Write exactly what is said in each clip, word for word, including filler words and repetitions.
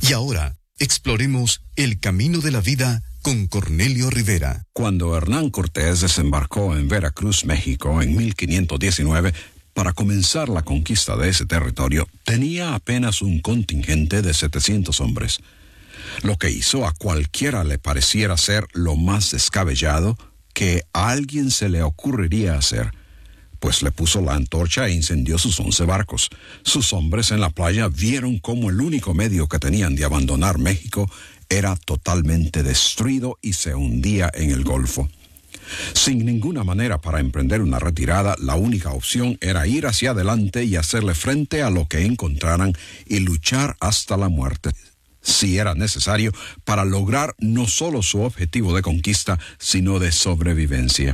Y ahora, exploremos el camino de la vida con Cornelio Rivera. Cuando Hernán Cortés desembarcó en Veracruz, México, en mil quinientos diecinueve, para comenzar la conquista de ese territorio, tenía apenas un contingente de setecientos hombres. Lo que hizo a cualquiera le pareciera ser lo más descabellado que a alguien se le ocurriría hacer, pues le puso la antorcha e incendió sus once barcos. Sus hombres en la playa vieron cómo el único medio que tenían de abandonar México era totalmente destruido y se hundía en el Golfo. Sin ninguna manera para emprender una retirada, la única opción era ir hacia adelante y hacerle frente a lo que encontraran y luchar hasta la muerte, si era necesario, para lograr no solo su objetivo de conquista, sino de sobrevivencia.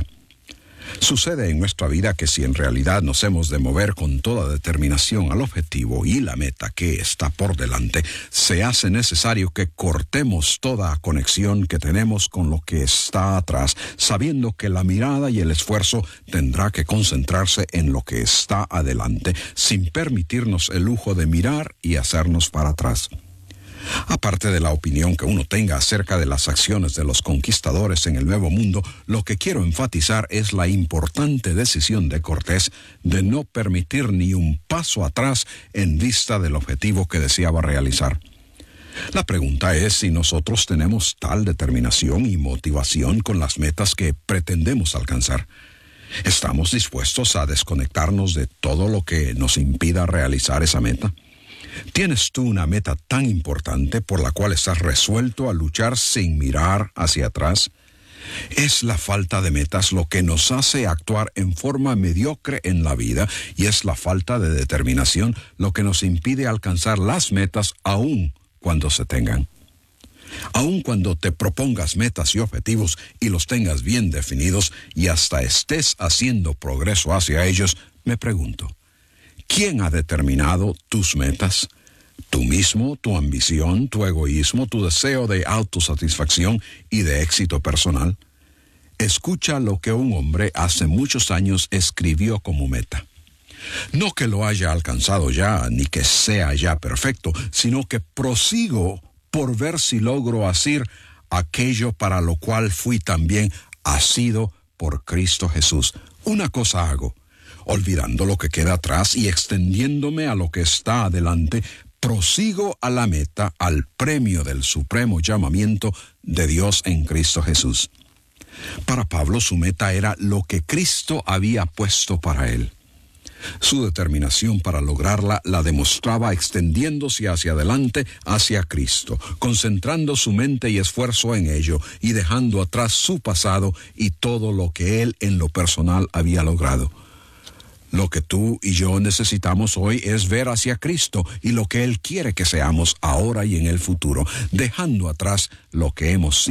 Sucede en nuestra vida que si en realidad nos hemos de mover con toda determinación al objetivo y la meta que está por delante, se hace necesario que cortemos toda conexión que tenemos con lo que está atrás, sabiendo que la mirada y el esfuerzo tendrá que concentrarse en lo que está adelante, sin permitirnos el lujo de mirar y hacernos para atrás. Aparte de la opinión que uno tenga acerca de las acciones de los conquistadores en el Nuevo Mundo, lo que quiero enfatizar es la importante decisión de Cortés de no permitir ni un paso atrás en vista del objetivo que deseaba realizar. La pregunta es si nosotros tenemos tal determinación y motivación con las metas que pretendemos alcanzar. ¿Estamos dispuestos a desconectarnos de todo lo que nos impida realizar esa meta? ¿Tienes tú una meta tan importante por la cual estás resuelto a luchar sin mirar hacia atrás? Es la falta de metas lo que nos hace actuar en forma mediocre en la vida, y es la falta de determinación lo que nos impide alcanzar las metas aun cuando se tengan. Aun cuando te propongas metas y objetivos y los tengas bien definidos y hasta estés haciendo progreso hacia ellos, me pregunto, ¿quién ha determinado tus metas? ¿Tú mismo, tu ambición, tu egoísmo, tu deseo de autosatisfacción y de éxito personal? Escucha lo que un hombre hace muchos años escribió como meta. No que lo haya alcanzado ya, ni que sea ya perfecto, sino que prosigo por ver si logro hacer aquello para lo cual fui también asido por Cristo Jesús. Una cosa hago, olvidando lo que queda atrás y extendiéndome a lo que está adelante, prosigo a la meta, al premio del supremo llamamiento de Dios en Cristo Jesús. Para Pablo, su meta era lo que Cristo había puesto para él. Su determinación para lograrla la demostraba extendiéndose hacia adelante, hacia Cristo, concentrando su mente y esfuerzo en ello y dejando atrás su pasado y todo lo que él en lo personal había logrado. Lo que tú y yo necesitamos hoy es ver hacia Cristo y lo que Él quiere que seamos ahora y en el futuro, dejando atrás lo que hemos sido